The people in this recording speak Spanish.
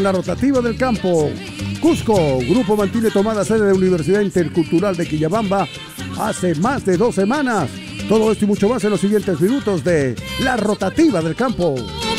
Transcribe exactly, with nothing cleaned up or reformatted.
La rotativa del campo. Cusco, grupo mantiene tomada sede de la Universidad Intercultural de Quillabamba hace más de dos semanas. Todo esto y mucho más en los siguientes minutos de La rotativa del campo.